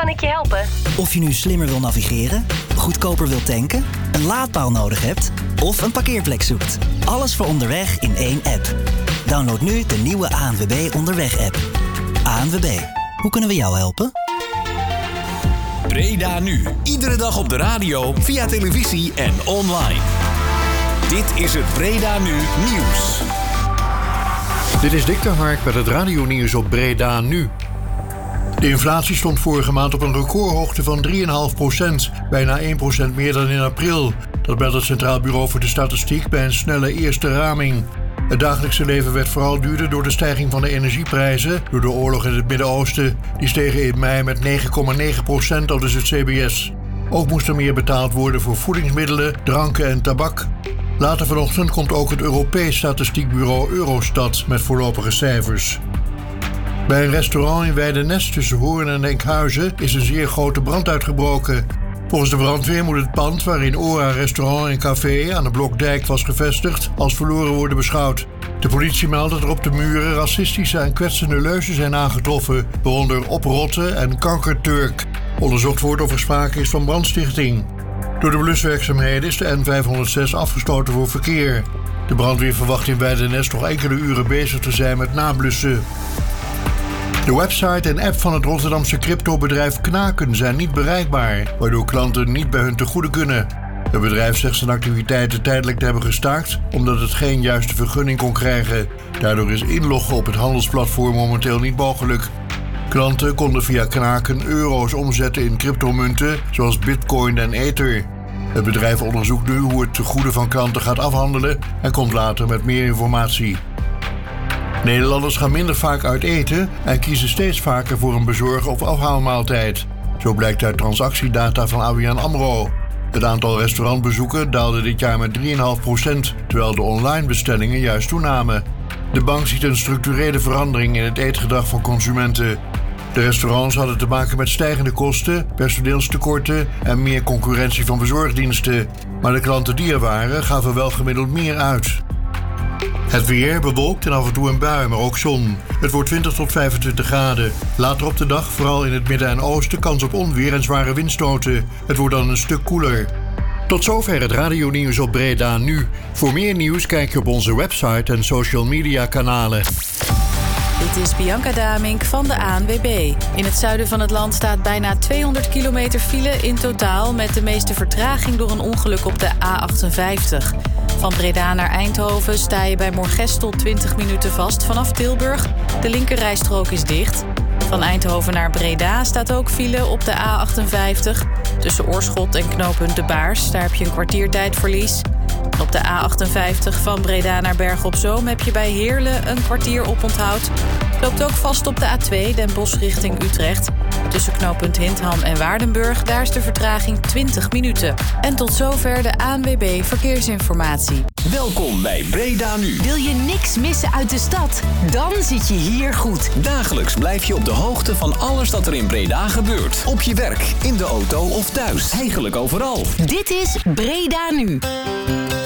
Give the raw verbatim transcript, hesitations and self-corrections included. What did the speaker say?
kan ik je helpen? Of je nu slimmer wil navigeren, goedkoper wilt tanken, een laadpaal nodig hebt of een parkeerplek zoekt. Alles voor onderweg in één app. Download nu de nieuwe A N W B Onderweg-app. A N W B, hoe kunnen we jou helpen? Breda Nu. Iedere dag op de radio, via televisie en online. Dit is het Breda Nu Nieuws. Dit is Dick de Hark met het radionieuws op Breda Nu. De inflatie stond vorige maand op een recordhoogte van drie komma vijf procent. Bijna één procent meer dan in april. Dat meldt het Centraal Bureau voor de Statistiek bij een snelle eerste raming. Het dagelijkse leven werd vooral duurder door de stijging van de energieprijzen, door de oorlog in het Midden-Oosten. Die stegen in mei met negen komma negen procent, aldus het C B S. Ook moest er meer betaald worden voor voedingsmiddelen, dranken en tabak. Later vanochtend komt ook het Europees Statistiekbureau Eurostat met voorlopige cijfers. Bij een restaurant in Weidenest tussen Hoorn en Enkhuizen is een zeer grote brand uitgebroken. Volgens de brandweer moet het pand waarin Ora Restaurant en Café aan de Blokdijk was gevestigd als verloren worden beschouwd. De politie meldt dat er op de muren racistische en kwetsende leuzen zijn aangetroffen, waaronder oprotten en kankerturk. Onderzocht wordt of er sprake is van brandstichting. Door de bluswerkzaamheden is de N vijfhonderdzes afgesloten voor verkeer. De brandweer verwacht in Weidenest nog enkele uren bezig te zijn met nablussen. De website en app van het Rotterdamse cryptobedrijf Knaken zijn niet bereikbaar, waardoor klanten niet bij hun te goede kunnen. Het bedrijf zegt zijn activiteiten tijdelijk te hebben gestaakt omdat het geen juiste vergunning kon krijgen. Daardoor is inloggen op het handelsplatform momenteel niet mogelijk. Klanten konden via Knaken euro's omzetten in cryptomunten zoals bitcoin en ether. Het bedrijf onderzoekt nu hoe het tegoeden van klanten gaat afhandelen en komt later met meer informatie. Nederlanders gaan minder vaak uit eten en kiezen steeds vaker voor een bezorg- of afhaalmaaltijd. Zo blijkt uit transactiedata van A B N AMRO. Het aantal restaurantbezoeken daalde dit jaar met drie komma vijf procent, terwijl de online bestellingen juist toenamen. De bank ziet een structurele verandering in het eetgedrag van consumenten. De restaurants hadden te maken met stijgende kosten, personeelstekorten en meer concurrentie van bezorgdiensten. Maar de klanten die er waren gaven wel gemiddeld meer uit. Het weer bewolkt en af en toe een bui, maar ook zon. Het wordt twintig tot vijfentwintig graden. Later op de dag, vooral in het midden en oosten, kans op onweer en zware windstoten. Het wordt dan een stuk koeler. Tot zover het radionieuws op Breda Nu. Voor meer nieuws kijk je op onze website en social media kanalen. Dit is Bianca Damink van de A N W B. In het zuiden van het land staat bijna tweehonderd kilometer file in totaal, met de meeste vertraging door een ongeluk op de A achtenvijftig. Van Breda naar Eindhoven sta je bij Moergestel twintig minuten vast vanaf Tilburg. De linkerrijstrook is dicht. Van Eindhoven naar Breda staat ook file op de A achtenvijftig. Tussen Oorschot en knooppunt De Baars, daar heb je een kwartiertijdverlies. Op de A achtenvijftig van Breda naar Bergen op Zoom heb je bij Heerlen een kwartier oponthoud. Loopt ook vast op de A twee Den Bosch richting Utrecht. Tussen knooppunt Hindham en Waardenburg, daar is de vertraging twintig minuten. En tot zover de A N W B Verkeersinformatie. Welkom bij Breda Nu. Wil je niks missen uit de stad? Dan zit je hier goed. Dagelijks blijf je op de hoogte van alles dat er in Breda gebeurt. Op je werk, in de auto of thuis. Eigenlijk overal. Dit is Breda Nu.